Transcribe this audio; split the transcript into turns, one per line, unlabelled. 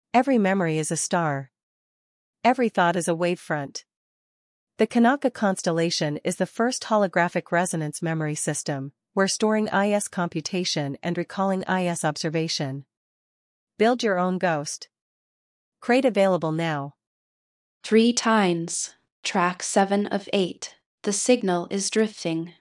Every memory is a star. Every thought is a wavefront. The Kanaka constellation is the first holographic resonance memory system, where storing IS computation and recalling IS observation. Build your own ghost. Crate available now.
3 Tines, track 7 of 8. The signal is drifting.